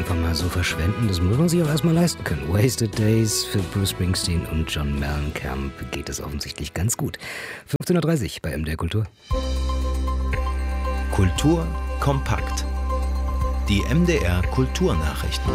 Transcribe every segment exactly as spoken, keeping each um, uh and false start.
einfach mal so verschwenden, das muss man sich auch erstmal leisten können. Wasted Days für Bruce Springsteen und John Mellencamp geht es offensichtlich ganz gut. fünfzehn Uhr dreißig bei M D R Kultur. Kultur kompakt. Die M D R Kulturnachrichten.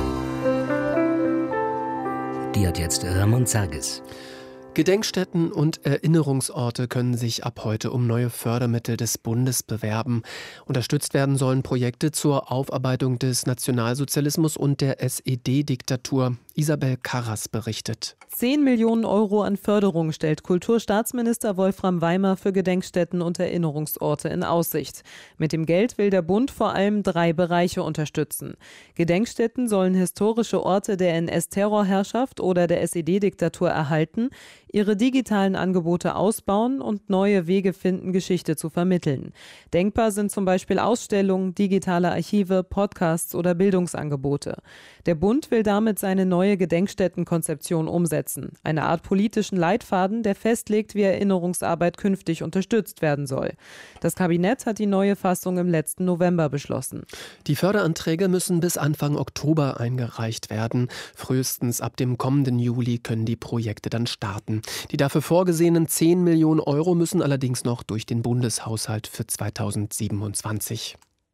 Die hat jetzt Ramon Zargis. Gedenkstätten und Erinnerungsorte können sich ab heute um neue Fördermittel des Bundes bewerben. Unterstützt werden sollen Projekte zur Aufarbeitung des Nationalsozialismus und der S E D-Diktatur. Isabel Karras berichtet. zehn Millionen Euro an Förderung stellt Kulturstaatsminister Wolfram Weimer für Gedenkstätten und Erinnerungsorte in Aussicht. Mit dem Geld will der Bund vor allem drei Bereiche unterstützen. Gedenkstätten sollen historische Orte der N S-Terrorherrschaft oder der S E D-Diktatur erhalten, ihre digitalen Angebote ausbauen und neue Wege finden, Geschichte zu vermitteln. Denkbar sind zum Beispiel Ausstellungen, digitale Archive, Podcasts oder Bildungsangebote. Der Bund will damit seine neue Gedenkstättenkonzeption umsetzen. Eine Art politischen Leitfaden, der festlegt, wie Erinnerungsarbeit künftig unterstützt werden soll. Das Kabinett hat die neue Fassung im letzten November beschlossen. Die Förderanträge müssen bis Anfang Oktober eingereicht werden. Frühestens ab dem kommenden Juli können die Projekte dann starten. Die dafür vorgesehenen zehn Millionen Euro müssen allerdings noch durch den Bundeshaushalt für zweitausendsiebenundzwanzig.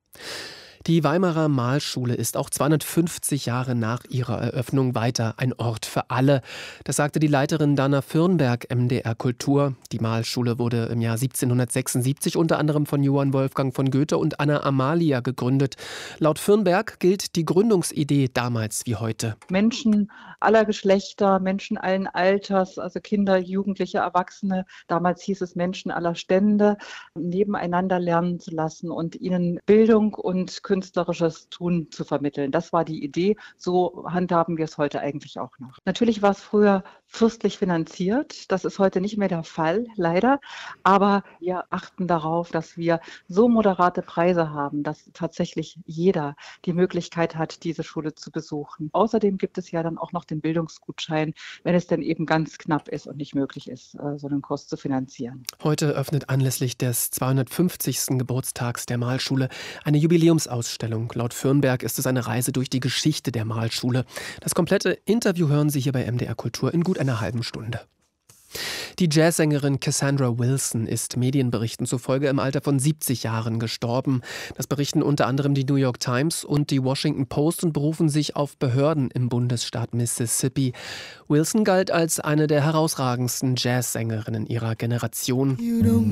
Die Weimarer Malschule ist auch zweihundertfünfzig Jahre nach ihrer Eröffnung weiter ein Ort für alle. Das sagte die Leiterin Dana Fürnberg M D R Kultur. Die Malschule wurde im Jahr siebzehnhundertsechsundsiebzig unter anderem von Johann Wolfgang von Goethe und Anna Amalia gegründet. Laut Fürnberg gilt die Gründungsidee damals wie heute. Menschen aller Geschlechter, Menschen allen Alters, also Kinder, Jugendliche, Erwachsene, damals hieß es Menschen aller Stände, nebeneinander lernen zu lassen und ihnen Bildung und künstlerisches Tun zu vermitteln. Das war die Idee. So handhaben wir es heute eigentlich auch noch. Natürlich war es früher fürstlich finanziert. Das ist heute nicht mehr der Fall, leider. Aber wir achten darauf, dass wir so moderate Preise haben, dass tatsächlich jeder die Möglichkeit hat, diese Schule zu besuchen. Außerdem gibt es ja dann auch noch den Bildungsgutschein, wenn es denn eben ganz knapp ist und nicht möglich ist, so einen Kurs zu finanzieren. Heute öffnet anlässlich des zweihundertfünfzigsten Geburtstags der Malschule eine Jubiläumsausstellung. Laut Fürnberg ist es eine Reise durch die Geschichte der Malschule. Das komplette Interview hören Sie hier bei M D R Kultur in gut einer halben Stunde. Die Jazzsängerin Cassandra Wilson ist Medienberichten zufolge im Alter von siebzig Jahren gestorben. Das berichten unter anderem die New York Times und die Washington Post und berufen sich auf Behörden im Bundesstaat Mississippi. Wilson galt als eine der herausragendsten Jazzsängerinnen ihrer Generation.